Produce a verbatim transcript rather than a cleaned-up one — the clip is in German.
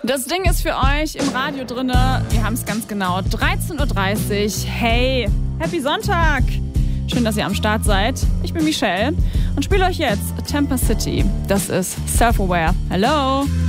Das Ding ist für euch im Radio drinne. Wir haben es ganz genau. dreizehn Uhr dreißig. Hey, Happy Sonntag. Schön, dass ihr am Start seid. Ich bin Michelle und spiele euch jetzt Temper City. Das ist Self-Aware. Hello.